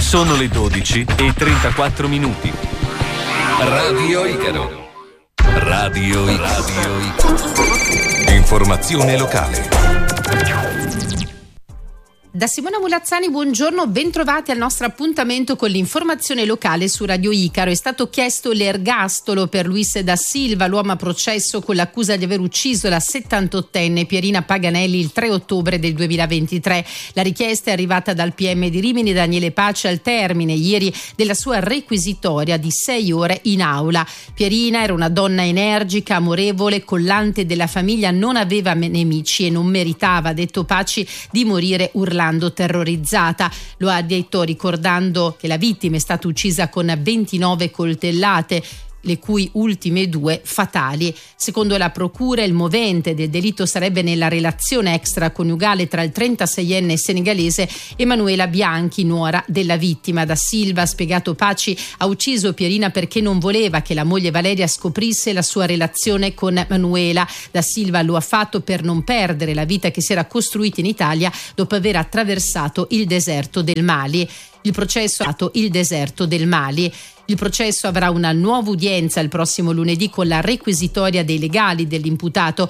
Sono le 12:34. Radio Icaro. Radio Icaro. Informazione locale. Da Simona Mulazzani, buongiorno, bentrovati al nostro appuntamento con l'informazione locale su Radio Icaro. È stato chiesto l'ergastolo per Luis da Silva, l'uomo a processo con l'accusa di aver ucciso la 78enne Pierina Paganelli il 3 ottobre del 2023. La richiesta è arrivata dal PM di Rimini, Daniele Pace, al termine ieri della sua requisitoria di 6 ore in aula. Pierina era una donna energica, amorevole, collante della famiglia, non aveva nemici e non meritava, ha detto Paci, di morire urlando terrorizzata. Lo ha detto ricordando che la vittima è stata uccisa con 29 coltellate, le cui ultime 2 fatali. Secondo la procura, il movente del delitto sarebbe nella relazione extraconiugale tra il 36enne senegalese e Manuela Bianchi, nuora della vittima. Da Silva, ha spiegato Paci, ha ucciso Pierina perché non voleva che la moglie Valeria scoprisse la sua relazione con Manuela. Da Silva lo ha fatto per non perdere la vita che si era costruita in Italia dopo aver attraversato il deserto del Mali. Il processo avrà una nuova udienza il prossimo lunedì con la requisitoria dei legali dell'imputato